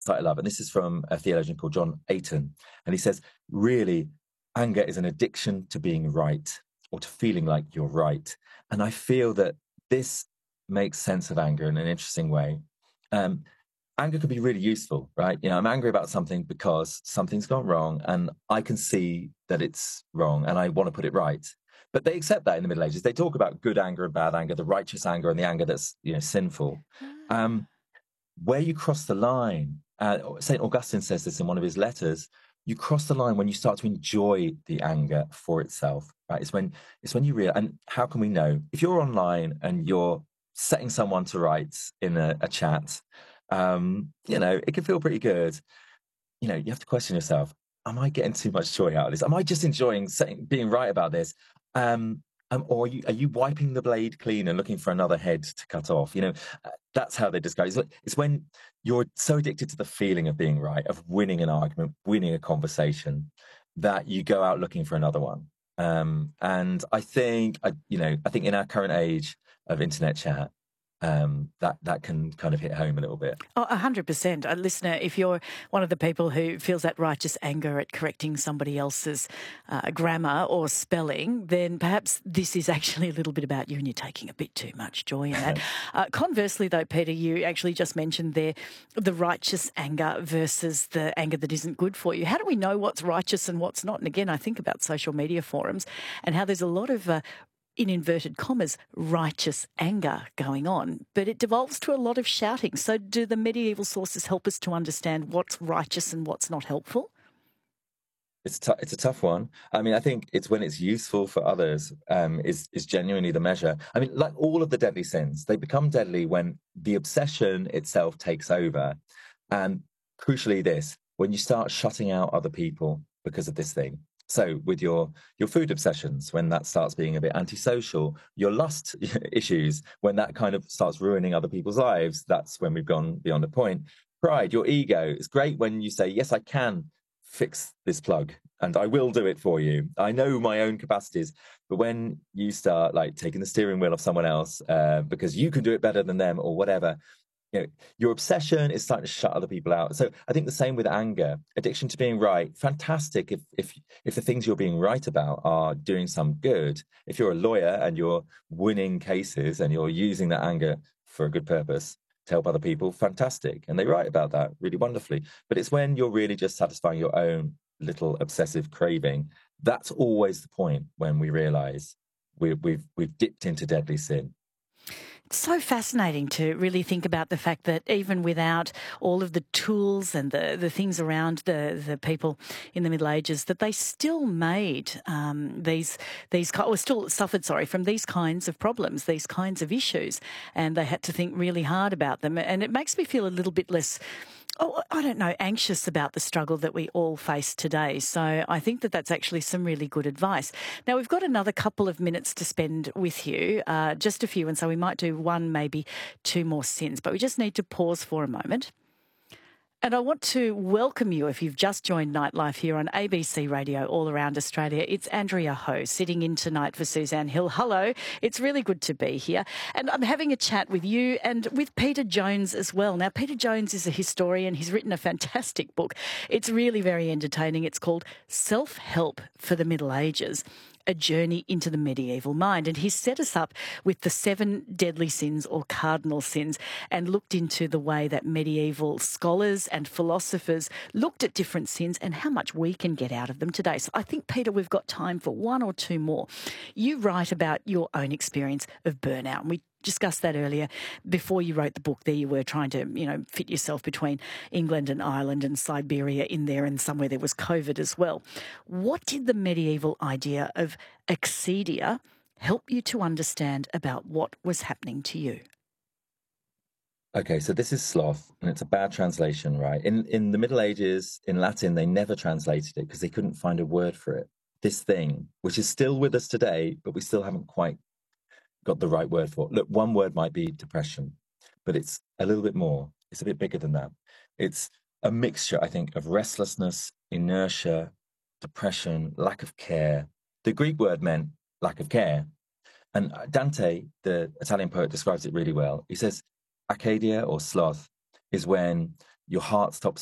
I love, and this is from a theologian called John Ayton, and he says, really, anger is an addiction to being right, or to feeling like you're right. And I feel that this makes sense of anger in an interesting way. Um, Anger can be really useful, right? I'm angry about something because something's gone wrong and I can see that it's wrong and I want to put it right. But they accept that in the Middle Ages. They talk about good anger and bad anger, the righteous anger and the anger that's, sinful. Ah. Where you cross the line, St. Augustine says this in one of his letters, you cross the line when you start to enjoy the anger for itself, right? It's when you realize, and how can we know? If you're online and you're setting someone to rights in a chat, it can feel pretty good. You have to question yourself, am I getting too much joy out of this? Am I just enjoying being right about this? Or are you wiping the blade clean and looking for another head to cut off? That's how they describe it. It's when you're so addicted to the feeling of being right, of winning an argument, winning a conversation, that you go out looking for another one. And I think in our current age of internet chat, that can kind of hit home a little bit. Oh, 100%. A listener, if you're one of the people who feels that righteous anger at correcting somebody else's grammar or spelling, then perhaps this is actually a little bit about you and you're taking a bit too much joy in that. Conversely, though, Peter, you actually just mentioned there the righteous anger versus the anger that isn't good for you. How do we know what's righteous and what's not? And again, I think about social media forums and how there's a lot of in inverted commas, righteous anger going on, but it devolves to a lot of shouting. So do the medieval sources help us to understand what's righteous and what's not helpful? It's a tough one. I mean, I think it's when it's useful for others is genuinely the measure. I mean, like all of the deadly sins, they become deadly when the obsession itself takes over. And crucially when you start shutting out other people because of this thing. So with your food obsessions, when that starts being a bit antisocial, your lust issues, when that kind of starts ruining other people's lives, that's when we've gone beyond a point. Pride, your ego, it's great when you say, yes, I can fix this plug and I will do it for you. I know my own capacities. But when you start like taking the steering wheel of someone else because you can do it better than them or whatever, your obsession is starting to shut other people out. So I think the same with anger, addiction to being right. Fantastic if the things you're being right about are doing some good. If you're a lawyer and you're winning cases and you're using that anger for a good purpose to help other people, fantastic. And they write about that really wonderfully. But it's when you're really just satisfying your own little obsessive craving. That's always the point when we realize we've dipped into deadly sin. So fascinating to really think about the fact that even without all of the tools and the things around the people in the Middle Ages, that they still made still suffered from these kinds of problems, these kinds of issues, and they had to think really hard about them. And it makes me feel a little bit less, anxious about the struggle that we all face today. So I think that that's actually some really good advice. Now, we've got another couple of minutes to spend with you, just a few, and so we might do one, maybe two more sins, but we just need to pause for a moment. And I want to welcome you if you've just joined Nightlife here on ABC Radio all around Australia. It's Andrea Ho sitting in tonight for Suzanne Hill. Hello, it's really good to be here. And I'm having a chat with you and with Peter Jones as well. Now, Peter Jones is a historian. He's written a fantastic book. It's really very entertaining. It's called Self-Help for the Middle Ages, a journey into the medieval mind. And he's set us up with the 7 deadly sins or cardinal sins and looked into the way that medieval scholars and philosophers looked at different sins and how much we can get out of them today. So I think, Peter, we've got time for one or two more. You write about your own experience of burnout, and we discussed that earlier. Before you wrote the book, there you were trying to, fit yourself between England and Ireland and Siberia in there, and somewhere there was COVID as well. What did the medieval idea of accidia help you to understand about what was happening to you? Okay, so this is sloth, and it's a bad translation, right? In the Middle Ages, in Latin, they never translated it because they couldn't find a word for it. This thing, which is still with us today, but we still haven't quite got the right word for it. Look, one word might be depression, but it's a little bit more. It's a bit bigger than that. It's a mixture, I think, of restlessness, inertia, depression, lack of care. The Greek word meant lack of care. And Dante, the Italian poet, describes it really well. He says, Acedia or sloth is when your heart stops